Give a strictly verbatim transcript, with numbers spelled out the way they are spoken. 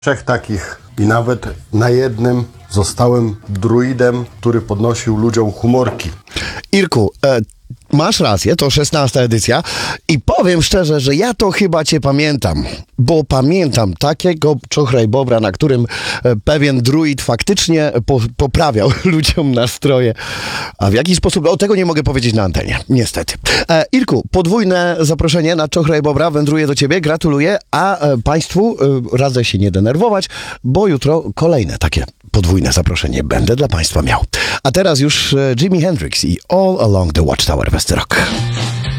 Trzech takich i nawet na jednym zostałem druidem, który podnosił ludziom humorki. Irku, e, masz rację, to szesnasta edycja i powiem szczerze, że ja to chyba cię pamiętam, bo pamiętam takiego czochraj bobra, na którym e, pewien druid faktycznie po, poprawiał ludziom nastroje. A w jaki sposób? O, tego nie mogę powiedzieć na antenie, niestety. E, Irku, podwójne zaproszenie na czochraj bobra wędruje do ciebie, gratuluję, a e, państwu e, radzę się nie denerwować, bo jutro kolejne takie podwójne zaproszenie będę dla państwa miał. A teraz już e, Jimi Hendrix i All Along the Watchtower West Rock.